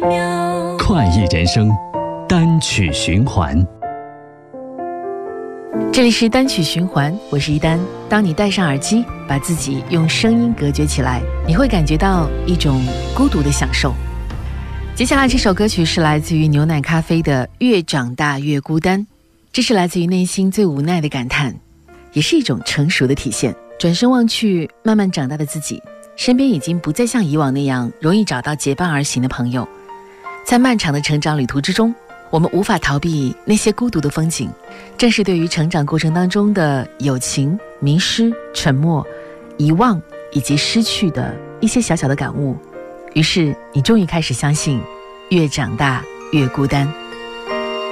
妙。 快意人生，单曲循环。 这里是单曲循环，我是一丹。当你戴上耳机，把自己用声音隔绝起来，你会感觉到一种孤独的享受。接下来这首歌曲是来自于牛奶咖啡的《越长大越孤单》，这是来自于内心最无奈的感叹，也是一种成熟的体现。转身望去，慢慢长大的自己，身边已经不再像以往那样容易找到结伴而行的朋友。在漫长的成长旅途之中，我们无法逃避那些孤独的风景，正是对于成长过程当中的友情、迷失、沉默、遗忘以及失去的一些小小的感悟，于是你终于开始相信，越长大越孤单。